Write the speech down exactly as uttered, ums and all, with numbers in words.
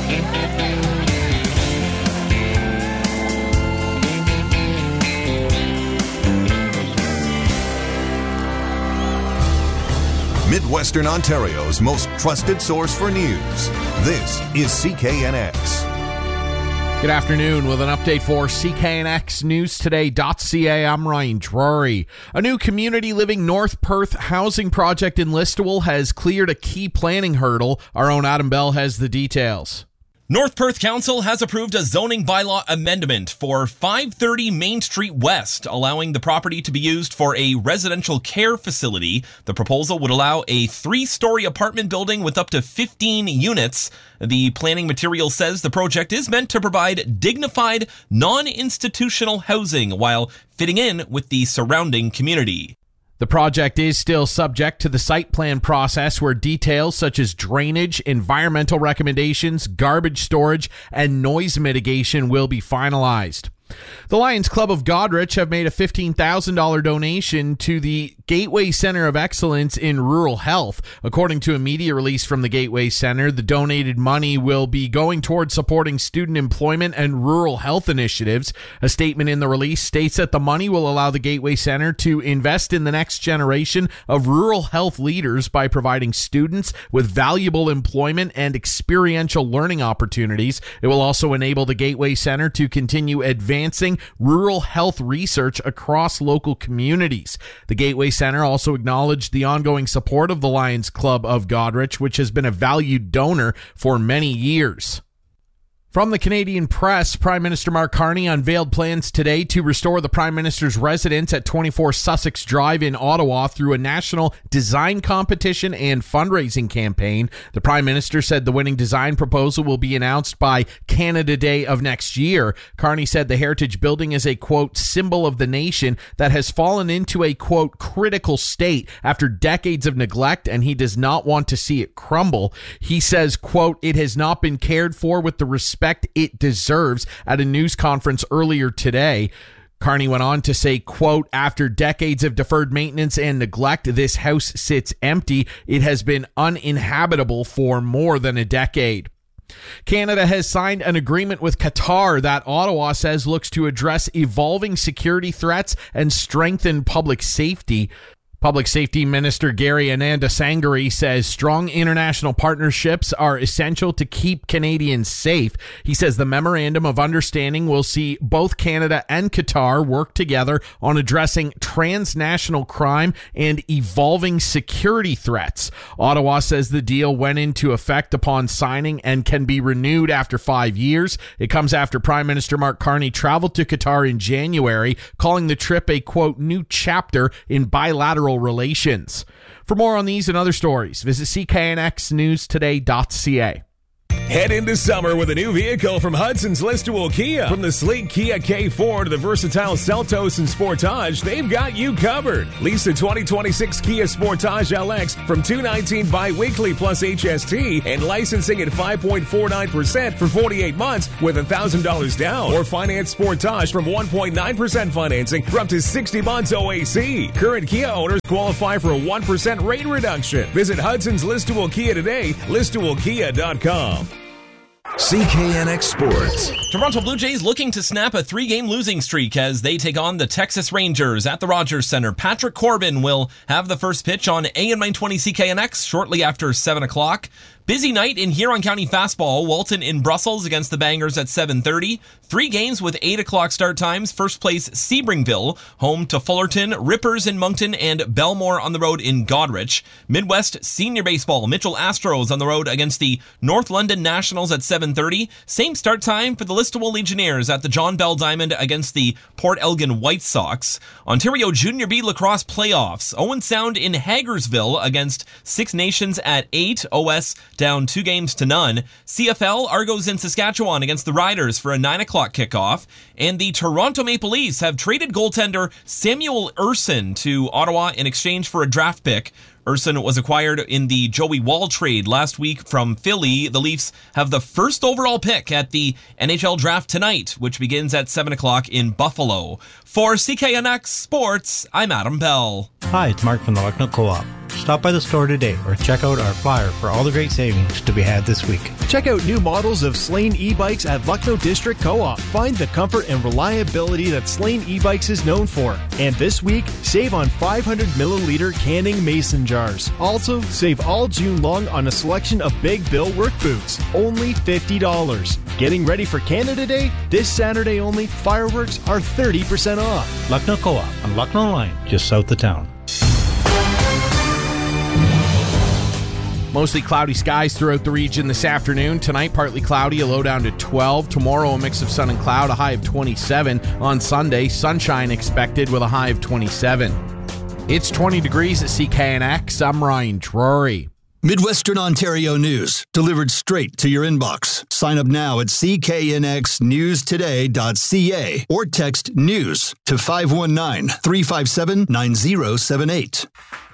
Midwestern Ontario's most trusted source for news. This is C K N X. Good afternoon with an update for C K N X News Today dot C A. I'm Ryan Drury. A new community living North Perth housing project in Listowel has cleared a key planning hurdle. Our own Adam Bell has the details. North Perth Council has approved a zoning bylaw amendment for five thirty Main Street West, allowing the property to be used for a residential care facility. The proposal would allow a three-story apartment building with up to fifteen units. The planning material says the project is meant to provide dignified, non-institutional housing while fitting in with the surrounding community. The project is still subject to the site plan process, where details such as drainage, environmental recommendations, garbage storage, and noise mitigation will be finalized. The Lions Club of Goderich have made a fifteen thousand dollars donation to the Gateway Center of Excellence in Rural Health. According to a media release from the Gateway Center, the donated money will be going towards supporting student employment and rural health initiatives. A statement in the release states that the money will allow the Gateway Center to invest in the next generation of rural health leaders by providing students with valuable employment and experiential learning opportunities. It will also enable the Gateway Center to continue advancing Advancing rural health research across local communities. The Gateway Center also acknowledged the ongoing support of the Lions Club of Goderich, which has been a valued donor for many years. From the Canadian Press, Prime Minister Mark Carney unveiled plans today to restore the Prime Minister's residence at twenty-four Sussex Drive in Ottawa through a national design competition and fundraising campaign. The Prime Minister said the winning design proposal will be announced by Canada Day of next year. Carney said the heritage building is a, quote, symbol of the nation that has fallen into a, quote, critical state after decades of neglect, and he does not want to see it crumble. He says, quote, it has not been cared for with the respect it deserves at a news conference earlier today. Carney went on to say, quote, after decades of deferred maintenance and neglect, this house sits empty. It has been uninhabitable for more than a decade. Canada has signed an agreement with Qatar that Ottawa says looks to address evolving security threats and strengthen public safety. Public Safety Minister Gary Anandasangari says strong international partnerships are essential to keep Canadians safe. He says the Memorandum of Understanding will see both Canada and Qatar work together on addressing transnational crime and evolving security threats. Ottawa says the deal went into effect upon signing and can be renewed after five years. It comes after Prime Minister Mark Carney traveled to Qatar in January, calling the trip a, quote, new chapter in bilateral relations. For more on these and other stories, visit C K N X News Today dot C A. Head into summer with a new vehicle from Hudson's Listowel Kia. From the sleek Kia K four to the versatile Seltos and Sportage, they've got you covered. Lease the twenty twenty-six Kia Sportage L X from two hundred nineteen dollars bi-weekly plus H S T and licensing at five point four nine percent for forty-eight months with one thousand dollars down. Or finance Sportage from one point nine percent financing for up to sixty months O A C. Current Kia owners qualify for a one percent rate reduction. Visit Hudson's Listowel Kia today, listowel kia dot com. C K N X Sports. Toronto Blue Jays looking to snap a three-game losing streak as they take on the Texas Rangers at the Rogers Center. Patrick Corbin will have the first pitch on A M nine twenty C K N X shortly after seven o'clock. Busy night in Huron County Fastball. Walton in Brussels against the Bangers at seven thirty. Three games with eight o'clock start times. First place Sebringville, home to Fullerton, Rippers in Moncton, and Belmore on the road in Goderich. Midwest Senior Baseball. Mitchell Astros on the road against the North London Nationals at seven thirty. Same start time for the Listowel Legionnaires at the John Bell Diamond against the Port Elgin White Sox. Ontario Junior B Lacrosse Playoffs. Owen Sound in Hagersville against Six Nations at eight. O S down two games to none. C F L, Argos in Saskatchewan against the Riders for a nine o'clock kickoff. And the Toronto Maple Leafs have traded goaltender Samuel Urson to Ottawa in exchange for a draft pick. Urson was acquired in the Joey Wall trade last week from Philly. The Leafs have the first overall pick at the N H L draft tonight, which begins at seven o'clock in Buffalo. For C K N X Sports, I'm Adam Bell. Hi, it's Mark from the Lucknow Co-op. Stop by the store today or check out our flyer for all the great savings to be had this week. Check out new models of Slane e-bikes at Lucknow District Co-op. Find the comfort and reliability that Slane e-bikes is known for. And this week, save on five hundred milliliter canning mason jars. Also, save all June long on a selection of Big Bill work boots. Only fifty dollars. Getting ready for Canada Day? This Saturday only, fireworks are thirty percent off. Lucknow Co-op on Lucknow Line, just south of town. Mostly cloudy skies throughout the region this afternoon. Tonight, partly cloudy, a low down to twelve. Tomorrow, a mix of sun and cloud, a high of twenty-seven. On Sunday, sunshine expected with a high of twenty-seven. It's twenty degrees at C K N X. I'm Ryan Drury. Midwestern Ontario news, delivered straight to your inbox. Sign up now at c k n x news today dot c a or text NEWS to five one nine, three five seven, nine zero seven eight.